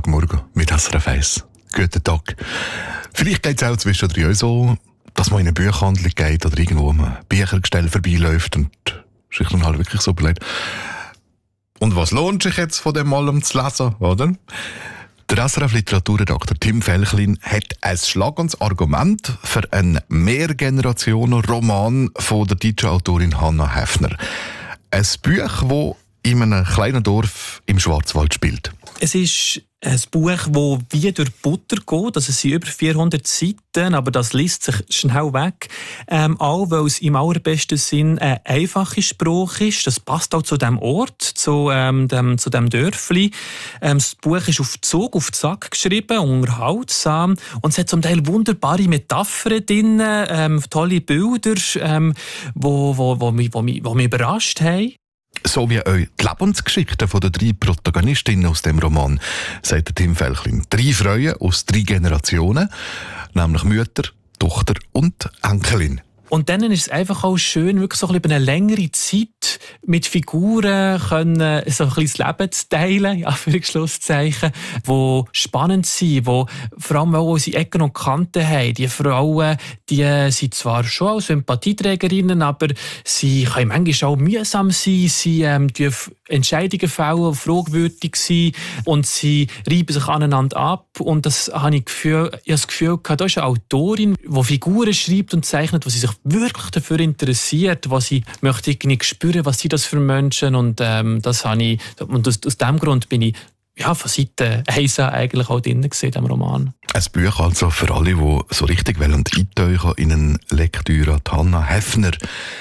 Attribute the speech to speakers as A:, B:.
A: Sonntagmorgen mit SRF 1. Guten Tag. Vielleicht geht es auch zwischendurch euch so, dass man in eine Buchhandlung geht oder irgendwo am Büchergestell vorbeiläuft und sich dann halt wirklich so überlegt, und was lohnt sich jetzt von dem allem zu lesen, oder? Der SRF-Literaturredakteur Tim Felchlin hat ein schlagendes Argument für einen Mehrgenerationen-Roman von der deutschen Autorin Hannah Häfner. Ein Buch, das in einem kleinen Dorf im Schwarzwald spielt.
B: Es ist ein Buch, das wie durch Butter geht. Also es sind über 400 Seiten, aber das liest sich schnell weg. Auch weil es im allerbesten Sinn ein einfacher Spruch ist. Das passt auch zu diesem Ort, zu dem Dörfli. Das Buch ist auf Zug, auf Zack geschrieben, unterhaltsam. Und es hat zum Teil wunderbare Metaphern drin, tolle Bilder, die mich überrascht haben.
A: So wie euch die Lebensgeschichten der 3 Protagonistinnen aus dem Roman, sagt Tim Felchlin. 3 Frauen aus 3 Generationen, nämlich Mütter, Tochter und Enkelin.
B: Und dann ist es einfach auch schön, wirklich so ein bisschen über eine längere Zeit mit Figuren können, so ein bisschen das Leben zu teilen, ja, für Schlusszeichen, die spannend sind, die vor allem auch unsere Ecken und Kanten haben. Die Frauen, die sind zwar schon auch Sympathieträgerinnen, aber sie können manchmal auch mühsam sein, sie dürfen Entscheidungen fällen, fragwürdig sein und sie reiben sich aneinander ab. Und das habe ich das Gefühl gehabt, da ist eine Autorin, die Figuren schreibt und zeichnet, die sie sich wirklich dafür interessiert, was sie möchte irgendwie spüren, was sind das für Menschen, und das habe ich, und aus diesem Grund bin ich von Seite 1 eigentlich auch drin gesehen im Roman.
A: Ein Buch also für alle, die so richtig eintauchen in eine Lektüre an Hannah Häfner.